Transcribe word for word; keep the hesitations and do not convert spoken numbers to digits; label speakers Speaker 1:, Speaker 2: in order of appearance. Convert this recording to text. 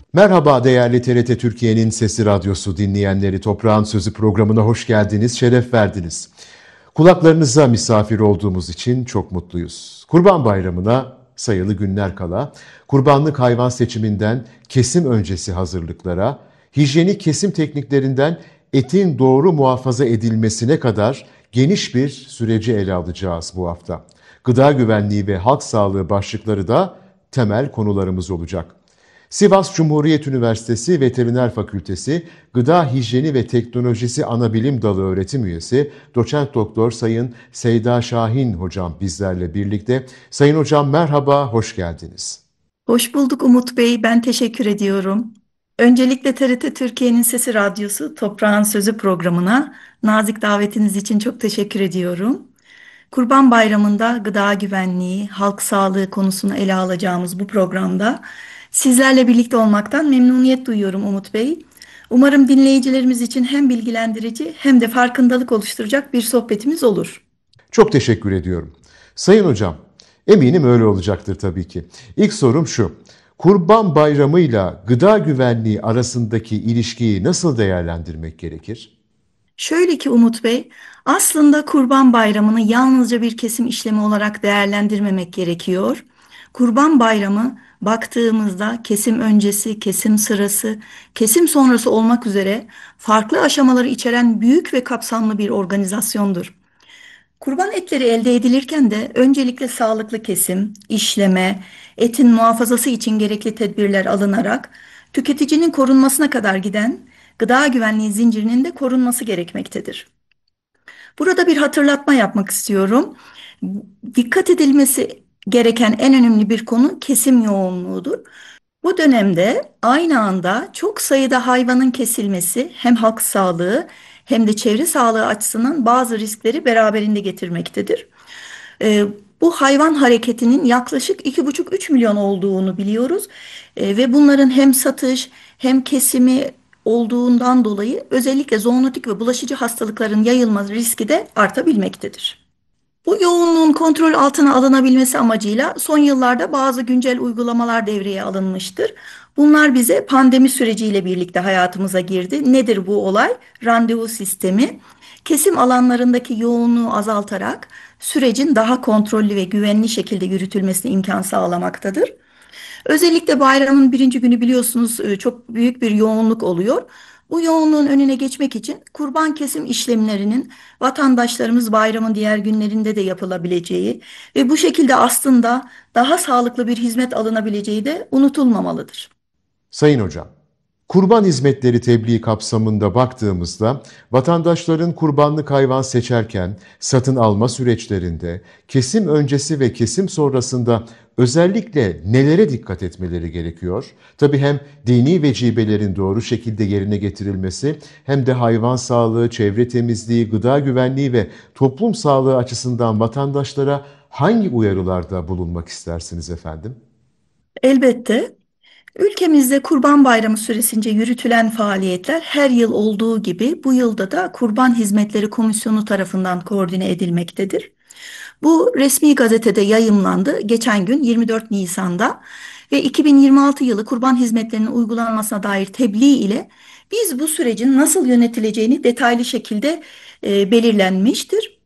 Speaker 1: Merhaba değerli T R T Türkiye'nin Sesi Radyosu dinleyenleri, Toprağın Sözü programına hoş geldiniz, şeref verdiniz. Kulaklarınıza misafir olduğumuz için çok mutluyuz. Kurban Bayramı'na sayılı günler kala, kurbanlık hayvan seçiminden kesim öncesi hazırlıklara, hijyenik kesim tekniklerinden etin doğru muhafaza edilmesine kadar geniş bir süreci ele alacağız bu hafta. Gıda güvenliği ve halk sağlığı başlıkları da temel konularımız olacak. Sivas Cumhuriyet Üniversitesi Veteriner Fakültesi Gıda Hijyeni ve Teknolojisi Anabilim Dalı öğretim üyesi Doçent Doktor Sayın Seyda Şahin hocam bizlerle birlikte. Sayın hocam merhaba, hoş geldiniz.
Speaker 2: Hoş bulduk Umut Bey, ben teşekkür ediyorum. Öncelikle T R T Türkiye'nin Sesi Radyosu Toprağın Sözü programına nazik davetiniz için çok teşekkür ediyorum. Kurban Bayramı'nda gıda güvenliği, halk sağlığı konusunu ele alacağımız bu programda sizlerle birlikte olmaktan memnuniyet duyuyorum Umut Bey. Umarım dinleyicilerimiz için hem bilgilendirici hem de farkındalık oluşturacak bir sohbetimiz olur.
Speaker 1: Çok teşekkür ediyorum. Sayın hocam, eminim öyle olacaktır tabii ki. İlk sorum şu. Kurban Bayramı'yla gıda güvenliği arasındaki ilişkiyi nasıl değerlendirmek gerekir?
Speaker 2: Şöyle ki Umut Bey, aslında Kurban Bayramı'nı yalnızca bir kesim işlemi olarak değerlendirmemek gerekiyor. Kurban Bayramı baktığımızda kesim öncesi, kesim sırası, kesim sonrası olmak üzere farklı aşamaları içeren büyük ve kapsamlı bir organizasyondur. Kurban etleri elde edilirken de öncelikle sağlıklı kesim, işleme, etin muhafazası için gerekli tedbirler alınarak tüketicinin korunmasına kadar giden gıda güvenliği zincirinin de korunması gerekmektedir. Burada bir hatırlatma yapmak istiyorum. Dikkat edilmesi gereken en önemli bir konu kesim yoğunluğudur. Bu dönemde aynı anda çok sayıda hayvanın kesilmesi hem halk sağlığı hem de çevre sağlığı açısından bazı riskleri beraberinde getirmektedir. Ee, Bu hayvan hareketinin yaklaşık iki buçuk üç milyon olduğunu biliyoruz. Ee, ve bunların hem satış hem kesimi olduğundan dolayı özellikle zoonotik ve bulaşıcı hastalıkların yayılma riski de artabilmektedir. Bu yoğunluğun kontrol altına alınabilmesi amacıyla son yıllarda bazı güncel uygulamalar devreye alınmıştır. Bunlar bize pandemi süreciyle birlikte hayatımıza girdi. Nedir bu olay? Randevu sistemi. Kesim alanlarındaki yoğunluğu azaltarak sürecin daha kontrollü ve güvenli şekilde yürütülmesine imkan sağlamaktadır. Özellikle bayramın birinci günü biliyorsunuz e, çok büyük bir yoğunluk oluyor. Bu yoğunluğun önüne geçmek için kurban kesim işlemlerinin vatandaşlarımız bayramın diğer günlerinde de yapılabileceği ve bu şekilde aslında daha sağlıklı bir hizmet alınabileceği de unutulmamalıdır.
Speaker 1: Sayın hocam, kurban hizmetleri tebliğ kapsamında baktığımızda vatandaşların kurbanlık hayvan seçerken satın alma süreçlerinde kesim öncesi ve kesim sonrasında özellikle nelere dikkat etmeleri gerekiyor? Tabii hem dini vecibelerin doğru şekilde yerine getirilmesi hem de hayvan sağlığı, çevre temizliği, gıda güvenliği ve toplum sağlığı açısından vatandaşlara hangi uyarılarda bulunmak istersiniz efendim?
Speaker 2: Elbette ülkemizde Kurban Bayramı süresince yürütülen faaliyetler her yıl olduğu gibi bu yılda da Kurban Hizmetleri Komisyonu tarafından koordine edilmektedir. Bu resmi gazetede yayımlandı geçen gün yirmi dört Nisan'da ve iki bin yirmi altı yılı kurban hizmetlerinin uygulanmasına dair tebliğ ile biz bu sürecin nasıl yönetileceğini detaylı şekilde e, belirlenmiştir.